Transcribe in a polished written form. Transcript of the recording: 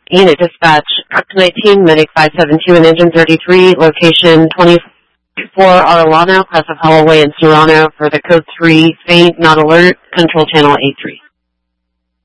Unit dispatch, Truck 19, Medic 572 and Engine 33, location 24 Arellano, Crest of Holloway in Serrano for the code 3, faint, not alert, control channel A3.